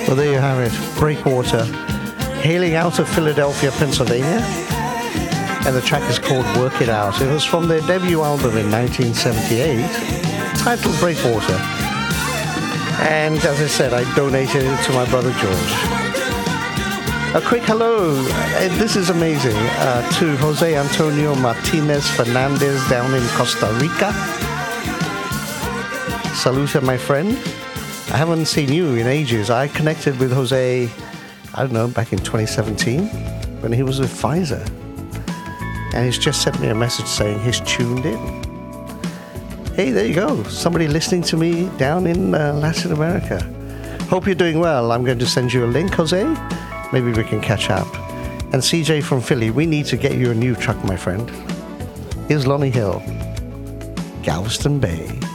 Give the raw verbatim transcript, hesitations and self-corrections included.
Well, there you have it. Breakwater, hailing out of Philadelphia, Pennsylvania. And the track is called Work It Out. It was from their debut album in nineteen seventy-eight, titled Breakwater. And as I said, I donated it to my brother George. A quick hello, and this is amazing, uh, to Jose Antonio Martinez Fernandez down in Costa Rica. Salute, my friend. I haven't seen you in ages. I connected with Jose, I don't know, back in twenty seventeen when he was with Pfizer. And he's just sent me a message saying he's tuned in. Hey, there you go. Somebody listening to me down in uh, Latin America. Hope you're doing well. I'm going to send you a link, Jose. Maybe we can catch up. And C J from Philly, we need to get you a new truck, my friend. Here's Lonnie Hill, Galveston Bay.